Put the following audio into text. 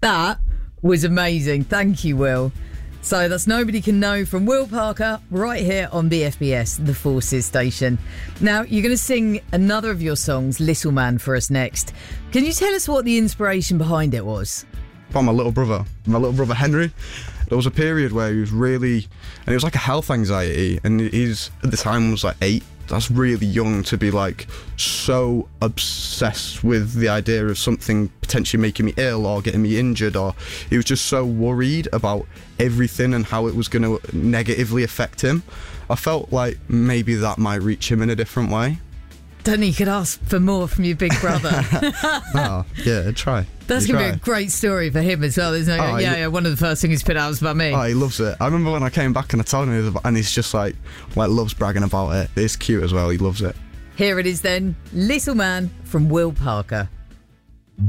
That was amazing. Thank you, Will. So that's Nobody Can Know from Will Parker right here on BFBS, the Forces station. Now, you're going to sing another of your songs, Little Man, for us next. Can you tell us what the inspiration behind it was? From my little brother Henry. There was a period where he was really, and it was like a health anxiety, and he's at the time was like 8. That's really young to be like so obsessed with the idea of something potentially making me ill or getting me injured, or he was just so worried about everything and how it was going to negatively affect him. I felt like maybe that might reach him in a different way. Don't you could ask for more from your big brother. Oh, yeah, try. That's going to be a great story for him as well, isn't it? Yeah, one of the first things he's put out was about me. Oh, he loves it. I remember when I came back and I told him, and he's just like loves bragging about it. It's cute as well. He loves it. Here it is then, Little Man from Will Parker.